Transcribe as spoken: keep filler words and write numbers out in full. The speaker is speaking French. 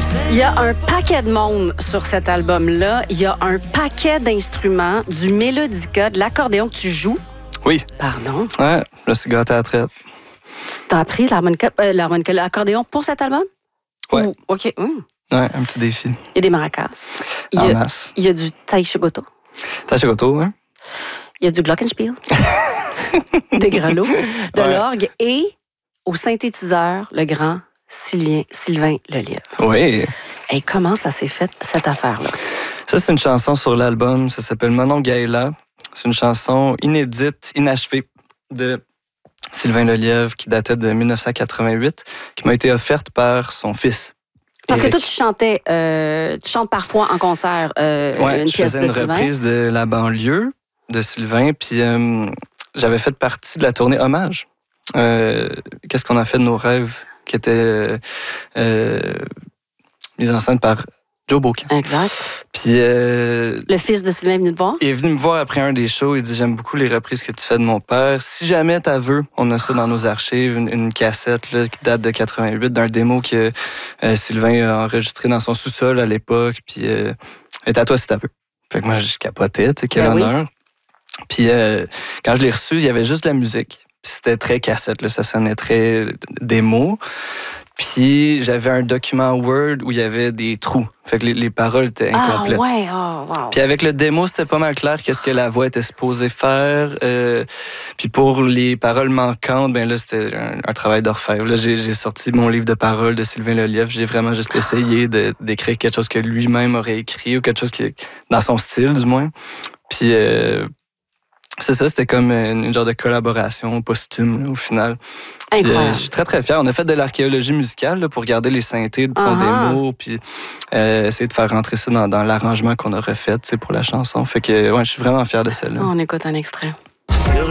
Il y a un paquet de monde sur cet album-là. Il y a un paquet d'instruments, du mélodica, de l'accordéon que tu joues. Oui. Pardon. Ouais, je me suis gâté à la traite. Tu t'as appris l'harmonica, euh, l'harmonica, l'accordéon pour cet album? Ouais. Ou, OK. Hum. Ouais, un petit défi. Il y a des maracas. Il y En a, masse. il y a du taïchigoto. T'as chez Goto, hein? Il y a du glockenspiel. Des grelots. De Ouais. l'orgue. Et au synthétiseur, le grand Sylvain, Sylvain Lelièvre. Oui. Et comment ça s'est fait, cette affaire-là? Ça, c'est une chanson sur l'album. Ça s'appelle Manon Gaëla. C'est une chanson inédite, inachevée de Sylvain Lelièvre qui datait de dix-neuf cent quatre-vingt-huit, qui m'a été offerte par son fils. Parce Éric. que toi, tu chantais, euh, tu chantes parfois en concert euh, Ouais, une je pièce faisais de une Sylvain. reprise de La banlieue de Sylvain, puis euh, j'avais fait partie de la tournée Hommage. Euh, Qu'est-ce qu'on a fait de nos rêves, qui était euh, euh, mise en scène par Joe Beaucamp. Exact. Puis euh, Le fils de Sylvain est venu te voir. il est venu me voir après un des shows. Il dit: j'aime beaucoup les reprises que tu fais de mon père. Si jamais t'as veux, on a ça dans nos archives, une, une cassette là, qui date de quatre-vingt-huit, d'un démo que euh, Sylvain a enregistré dans son sous-sol à l'époque. Puis, euh, est à toi si t'as veux. Fait que moi, je capotais, tu sais, quel Ben oui. honneur. Puis, euh, quand je l'ai reçu, il y avait juste de la musique. Puis c'était très cassette, là, ça sonnait très démo. Puis j'avais un document Word où il y avait des trous. Fait que les, les paroles étaient Ah incomplètes. ouais, oh, wow. Puis avec le démo, c'était pas mal clair qu'est-ce que la voix était supposée faire. Euh, puis pour les paroles manquantes, ben là, c'était un, un travail d'orfèvre. Là, j'ai, j'ai sorti mon livre de paroles de Sylvain Lelièvre. J'ai vraiment juste essayé de, d'écrire quelque chose que lui-même aurait écrit ou quelque chose qui dans son style, du moins. Puis euh, c'est ça, c'était comme une, une genre de collaboration posthume, là, au final. Puis, Incroyable. euh, je suis très, très fier. On a fait de l'archéologie musicale là, pour garder les synthés de son Ah. démo, puis euh, essayer de faire rentrer ça dans, dans l'arrangement qu'on a refait, tu sais, pour la chanson. Fait que, ouais, je suis vraiment fier de celle-là. On écoute un extrait.